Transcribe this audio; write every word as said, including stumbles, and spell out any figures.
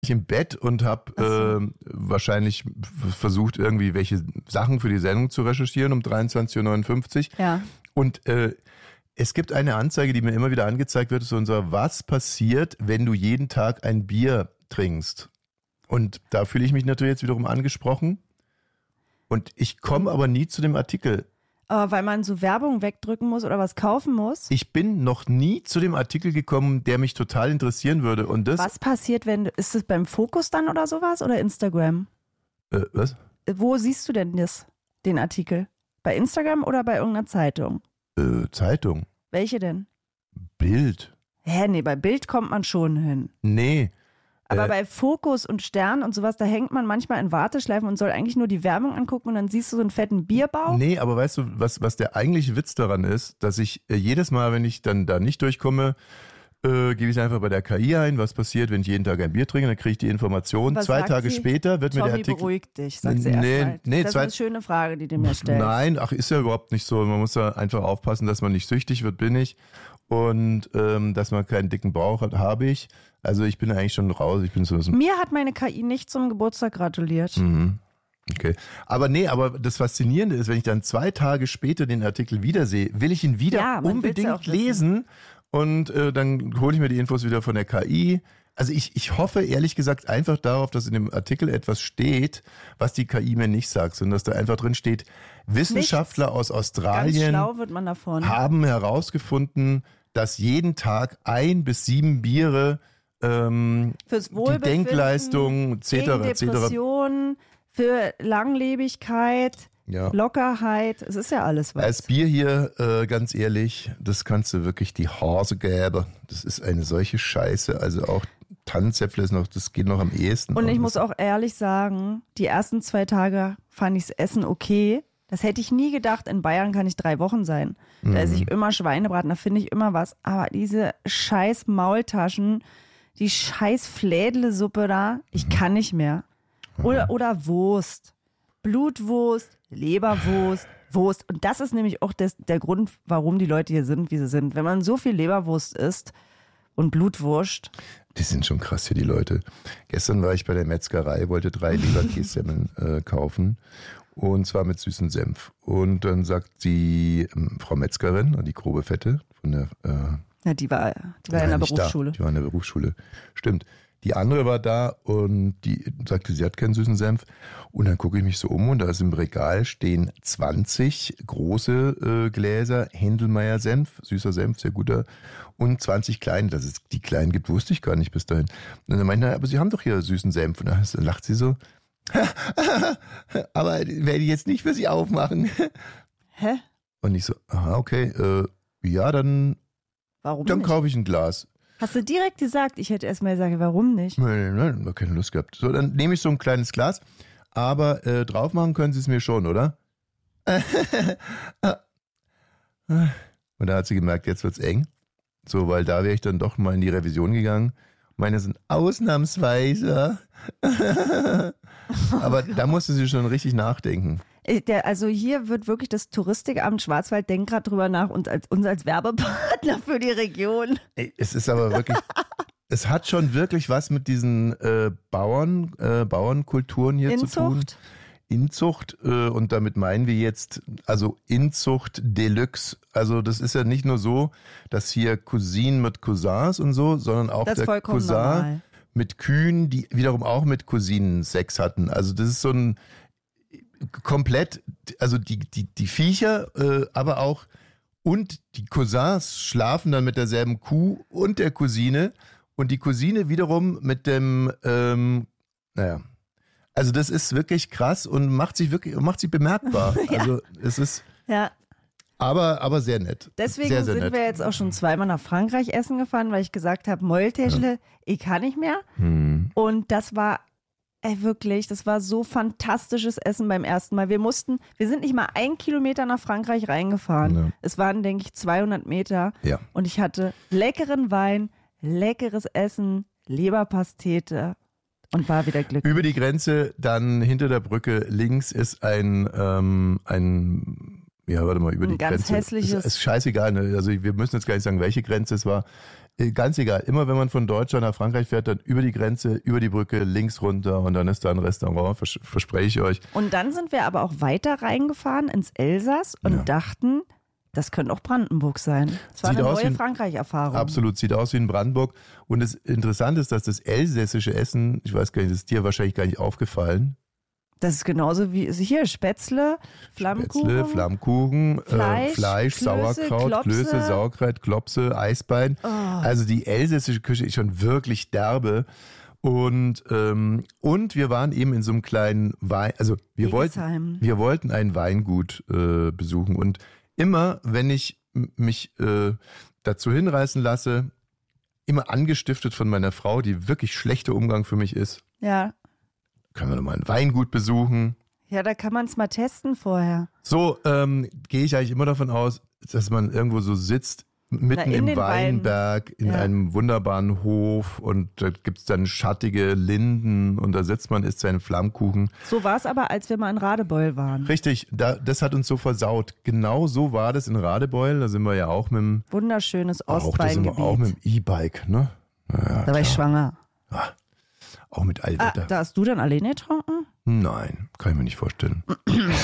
im Bett und habe so. äh, wahrscheinlich versucht, irgendwie welche Sachen für die Sendung zu recherchieren um dreiundzwanzig Uhr neunundfünfzig. Ja. Und äh, es gibt eine Anzeige, die mir immer wieder angezeigt wird, ist unser Was passiert, wenn du jeden Tag ein Bier trinkst? Und da fühle ich mich natürlich jetzt wiederum angesprochen. Und ich komme aber nie zu dem Artikel. Aber weil man so Werbung wegdrücken muss oder was kaufen muss? Ich bin noch nie zu dem Artikel gekommen, der mich total interessieren würde. Und das, Was passiert, wenn, ist es beim Fokus dann oder sowas oder Instagram? Äh, was? Wo siehst du denn das, den Artikel? Bei Instagram oder bei irgendeiner Zeitung? Äh, Zeitung. Welche denn? Bild. Hä, nee, bei Bild kommt man schon hin. Nee. Aber äh, bei Fokus und Stern und sowas, da hängt man manchmal in Warteschleifen und soll eigentlich nur die Werbung angucken und dann siehst du so einen fetten Bierbauch. Nee, aber weißt du, was, was der eigentliche Witz daran ist, dass ich äh, jedes Mal, wenn ich dann da nicht durchkomme, äh, gebe ich einfach bei der K I ein, was passiert, wenn ich jeden Tag ein Bier trinke, dann kriege ich die Information. Was Zwei sagt Tage sie? später wird mir der Tommy, Artikel... beruhig dich, sagt sie Nee, erstmal. nee, das ist zwei- eine schöne Frage, die du mir stellst. Nein, ach, ist ja überhaupt nicht so. Man muss ja einfach aufpassen, dass man nicht süchtig wird, bin ich. Und ähm, dass man keinen dicken Bauch hat, habe ich. Also ich bin eigentlich schon raus. Ich bin so... Mir hat meine K I nicht zum Geburtstag gratuliert. Mhm. Okay. Aber nee, aber das Faszinierende ist, wenn ich dann zwei Tage später den Artikel wiedersehe, will ich ihn wieder Ja, man will's unbedingt ja auch wissen. lesen und äh, dann hole ich mir die Infos wieder von der K I. Also ich, ich hoffe ehrlich gesagt einfach darauf, dass in dem Artikel etwas steht, was die K I mir nicht sagt, sondern dass da einfach drin steht, Wissenschaftler Nichts. aus Ganz Australien schlau wird man davon. haben herausgefunden, dass jeden Tag ein bis sieben Biere ähm, Fürs die Wohlbefinden, Denkleistung et cetera gegen et cetera. Depressionen, für Langlebigkeit, Ja. Lockerheit. Es ist ja alles was. Als Bier hier, äh, ganz ehrlich, das kannst du wirklich die Hase gäbe. Das ist eine solche Scheiße. Also auch Tannenzäpfle ist noch, das geht noch am ehesten. Und ich das, muss auch ehrlich sagen, die ersten zwei Tage fand ich das Essen okay. Das hätte ich nie gedacht. In Bayern kann ich drei Wochen sein. Da esse ich immer Schweinebraten, da finde ich immer was. Aber diese scheiß Maultaschen, die scheiß Flädle-Suppe da, ich kann nicht mehr. Oder, oder Wurst. Blutwurst, Leberwurst, Wurst. Und das ist nämlich auch das, der Grund, warum die Leute hier sind, wie sie sind. Wenn man so viel Leberwurst isst und Blutwurst. Die sind schon krass hier, die Leute. Gestern war ich bei der Metzgerei, wollte drei Leberkässemmeln äh, kaufen. Und zwar mit süßem Senf. Und dann sagt die ähm, Frau Metzgerin, die grobe Fette von der... Äh, Ja, die war, die war Nein, in der nicht Berufsschule. Da. Die war in der Berufsschule. Stimmt. Die andere war da und die sagte, sie hat keinen süßen Senf. Und dann gucke ich mich so um und da ist im Regal stehen zwanzig große äh, Gläser Händelmeier Senf, süßer Senf, sehr guter, und zwanzig kleine. Dass es die kleinen gibt, wusste ich gar nicht bis dahin. Und dann meinte ich, aber Sie haben doch hier süßen Senf. Und dann lacht sie so, aber werde ich jetzt nicht für Sie aufmachen. Hä? Und ich so, aha, okay, äh, ja, dann, Warum dann nicht? kaufe ich ein Glas. Hast du direkt gesagt, ich hätte erst mal gesagt, warum nicht? Nein, nein, nein, keine Lust gehabt. So, dann nehme ich so ein kleines Glas, aber äh, drauf machen können Sie es mir schon, oder? Und da hat sie gemerkt, jetzt wird's eng. So, weil da wäre ich dann doch mal in die Revision gegangen. Meine sind ausnahmsweise. Aber da musste sie schon richtig nachdenken. Äh, Der, also hier wird wirklich das Touristikamt Schwarzwald denkt gerade drüber nach, uns als, uns als Werbepartner für die Region. Ey, es ist aber wirklich, es hat schon wirklich was mit diesen äh, Bauern, äh, Bauernkulturen hier zu tun. Inzucht? Inzucht, äh, und damit meinen wir jetzt, also Inzucht Deluxe. Also das ist ja nicht nur so, dass hier Cousinen mit Cousins und so, sondern auch Das ist der vollkommen Cousin normal. mit Kühen, die wiederum auch mit Cousinen Sex hatten. Also das ist so ein komplett, also die, die, die Viecher, äh, aber auch, und die Cousins schlafen dann mit derselben Kuh und der Cousine und die Cousine wiederum mit dem, ähm, naja, also das ist wirklich krass und macht sich wirklich, macht sich bemerkbar. Ja. Also es ist, Ja, aber, aber sehr nett. deswegen sehr, sehr sind nett. wir jetzt auch schon zweimal nach Frankreich essen gefahren, weil ich gesagt habe, Maultäschle, ich kann nicht mehr. Hm. Und das war ey, wirklich, das war so fantastisches Essen beim ersten Mal. Wir mussten, wir sind nicht mal ein Kilometer nach Frankreich reingefahren. Ja. Es waren, denke ich, zweihundert Meter. Ja. Und ich hatte leckeren Wein, leckeres Essen, Leberpastete und war wieder glücklich. Über die Grenze, dann hinter der Brücke links ist ein, ähm, ein ja, warte mal, über Ein die ganz Grenze. hässliches- Ist, ist scheißegal, ne? Also wir müssen jetzt gar nicht sagen, welche Grenze es war. ganz egal. Immer wenn man von Deutschland nach Frankreich fährt, dann über die Grenze, über die Brücke, links runter und dann ist da ein Restaurant, vers verspreche ich euch. Und dann sind wir aber auch weiter reingefahren ins Elsass und Ja. dachten, das könnte auch Brandenburg sein. Das war Sieht eine aus neue wie ein- Frankreich-Erfahrung. Absolut, sieht aus wie in Brandenburg. Und das Interessante ist, dass das elsässische Essen, ich weiß gar nicht, das ist dir wahrscheinlich gar nicht aufgefallen. Das ist genauso wie hier Spätzle, Flammkuchen. Spätzle, Flammkuchen, Fleisch, äh, Fleisch Klöße, Sauerkraut, Klopse. Klöße, Sauerkraut, Klopse, Eisbein. Oh. Also die elsässische Küche ist schon wirklich derbe. Und, ähm, und wir waren eben in so einem kleinen Wein, also wir wollten, Egesheim. wir wollten ein Weingut äh, besuchen. Und immer, wenn ich m- mich äh, dazu hinreißen lasse, immer angestiftet von meiner Frau, die wirklich schlechter Umgang für mich ist, Ja. können wir doch mal ein Weingut besuchen. Ja, da kann man es mal testen vorher. So ähm, gehe ich eigentlich immer davon aus, dass man irgendwo so sitzt, mitten in im den Weinen. Weinberg, in Ja. einem wunderbaren Hof und da gibt es dann schattige Linden und da sitzt man, isst seinen Flammkuchen. So war es aber, als wir mal in Radebeul waren. Richtig, da, das hat uns so versaut. Genau so war das in Radebeul, da sind wir ja auch mit dem, Wunderschönes auch, da sind wir Ostweingebiet. auch mit dem E-Bike, ne? Ja, Da war ich schwanger. auch mit Ah, Allwetter. da hast du dann alleine getrunken? Nein, kann ich mir nicht vorstellen.